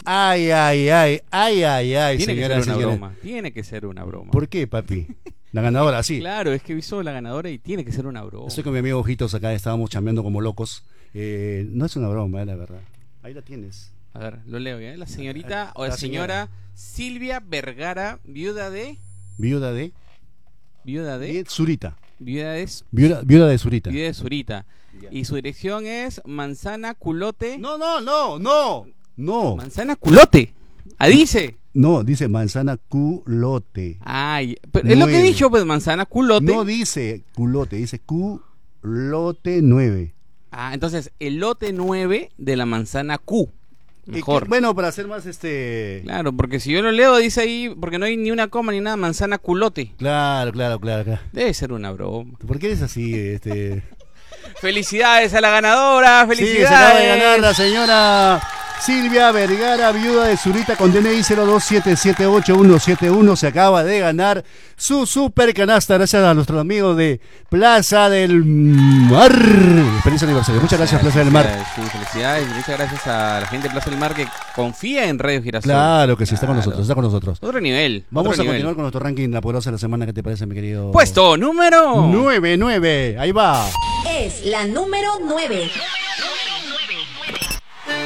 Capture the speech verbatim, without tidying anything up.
Ay, ay, ay, ay, ay, ay, Tiene señora, que ser una señora. broma. Tiene que ser una broma. ¿Por qué, papi? La ganadora, sí. Claro, es que hizo la ganadora y tiene que ser una broma. Estoy con mi amigo Ojitos acá, estábamos chambeando como locos. Eh, no es una broma, eh, la verdad. Ahí la tienes. A ver, lo leo ya. La señorita o la, La señora. señora Silvia Vergara, viuda de. Viuda de... Viuda de. de Zurita. Viuda de. Viuda, viuda de Zurita. Viuda de Zurita. Y su dirección es Manzana Culote. No, no, no, no. No. Manzana Culote. Ah, dice. No, dice manzana culote. Ay, pero es lo que he Nueve. dicho, pues manzana culote. No dice culote, dice culote nueve. Ah, entonces el lote nueve de la manzana Q. Mejor. Y que- bueno, para hacer más este... Claro, porque si yo lo leo dice ahí, porque no hay ni una coma ni nada, manzana culote. Claro, claro, claro, claro. Debe ser una broma. ¿Por qué eres así? Este... Felicidades a la ganadora, Sí, se felicidades. acaba de ganar la señora Silvia Vergara, viuda de Zurita, con D N I cero dos siete siete ocho uno siete uno. Se acaba de ganar su super canasta gracias a nuestros amigos de Plaza del Mar. Feliz aniversario. Muchas gracias, Plaza del Mar. Sí, felicidades y muchas gracias a la gente de Plaza del Mar que confía en Radio Girasol. Claro que sí, está con Claro. nosotros, está con nosotros. Otro nivel. Vamos otro a nivel. continuar con nuestro ranking La Poderosa de la Semana. ¿Qué te parece, mi querido? Puesto número nueve nueve. Ahí va. Es la número nueve.